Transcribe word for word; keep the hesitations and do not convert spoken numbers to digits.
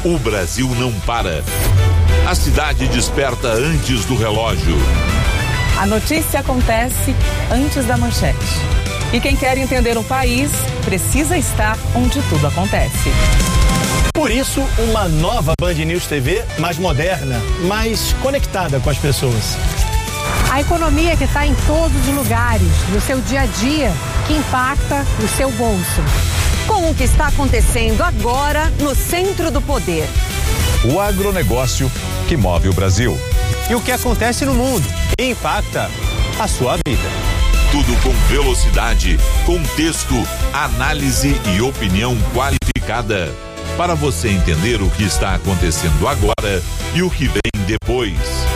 O Brasil não para. A cidade desperta antes do relógio. A notícia acontece antes da manchete. E quem quer entender o país precisa estar onde tudo acontece. Por isso, uma nova Band News T V mais moderna, mais conectada com as pessoas. A economia que está em todos os lugares, no seu dia a dia, que impacta o seu bolso. Com o que está acontecendo agora no centro do poder. O agronegócio que move o Brasil. E o que acontece no mundo, que impacta a sua vida. Tudo com velocidade, contexto, análise e opinião qualificada. Para você entender o que está acontecendo agora e o que vem depois.